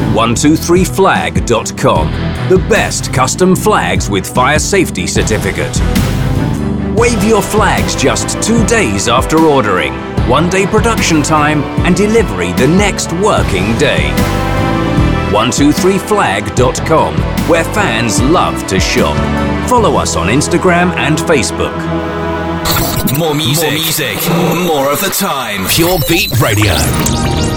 123flag.com. The best custom flags with fire safety certificate. Wave your flags just 2 days after ordering. 1 day production time and delivery the next working day. 123flag.com, where fans love to shop. Follow us on Instagram and Facebook. More music, more of the time. Pure Beat Radio.